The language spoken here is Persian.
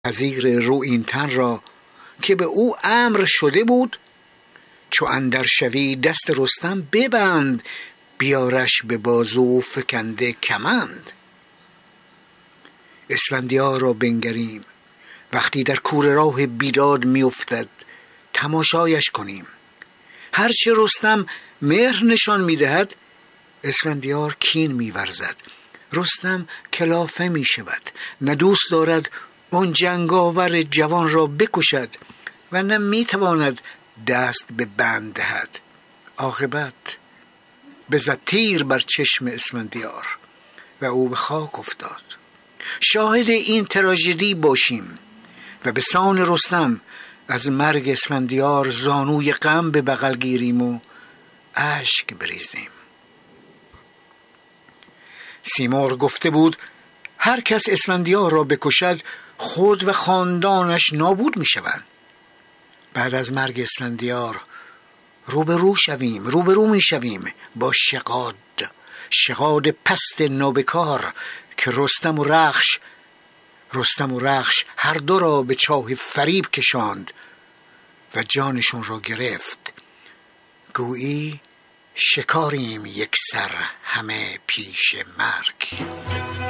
وزیر رویینتن را که به او امر شده بود چو اندر شوی دست رستم ببند، بیارش به بازو فکنده کمند. اسفندیار را بنگریم وقتی در کوره راه بیداد میافتد، تماشایش کنیم. هرچه رستم مهر نشان میدهد، اسفندیار کین میورزد. رستم کلافه میشود، نه دوست دارد اون جنگاور جوان را بکشد و نه میتواند دست به بند دهد. عاقبت بزد تیر بر چشم اسفندیار و او به خاک افتاد. شاهد این تراژدی باشیم و به سان رستم از مرگ اسفندیار زانوی غم به بغل گیریم و اشک بریزیم. سیمرغ گفته بود هر کس اسفندیار را بکشد خود و خاندانش نابود می شوند. بعد از مرگ اسفندیار روبرو می شویم با شغاد پست نابکار که رستم و رخش هر دو را به چاه فریب کشاند و جانشون را گرفت. گویی شکاریم یک سر همه پیش مرگ.